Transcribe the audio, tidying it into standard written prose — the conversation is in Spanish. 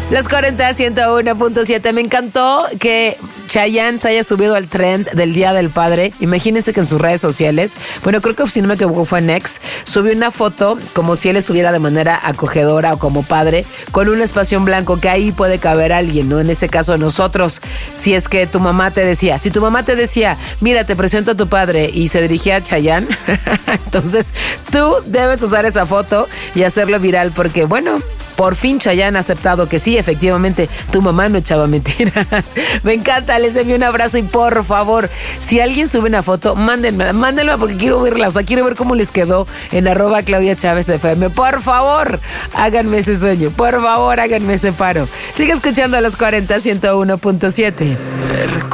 Los 40 101.7. Me encantó que Chayanne se haya subido al trend del Día del Padre. Imagínense que en sus redes sociales, bueno, creo que si no me equivoco fue en X, subió una foto como si él estuviera de manera acogedora o como padre, con un espacio en blanco que ahí puede caber alguien, ¿no? En ese caso nosotros, si es que tu mamá te decía, mira, te presento a tu padre y se dirigía a Chayanne, entonces tú debes usar esa foto y hacerlo viral porque, bueno, por fin Chayanne ha aceptado que sí, efectivamente, tu mamá no echaba mentiras. Me encanta, les envío un abrazo y por favor, si alguien sube una foto, mándenmela porque quiero verla, o sea, quiero ver cómo les quedó en @ClaudiaChávez_FM. Por favor, háganme ese sueño, por favor, háganme ese paro. Sigue escuchando a los 40 101.7.